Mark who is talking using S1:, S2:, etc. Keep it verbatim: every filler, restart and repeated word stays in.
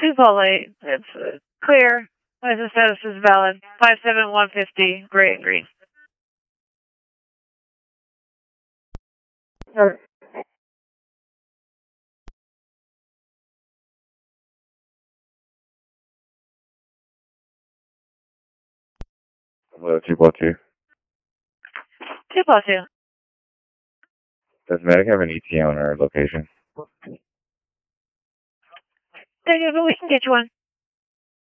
S1: two Paul eight. It's uh, clear. License status is valid. Five seven one fifty. Gray and green.
S2: Sure.
S3: Hello, two Paul two.
S1: Two Paul two.
S3: Does Medic have an E T A on our location?
S1: There you go. We can get you one.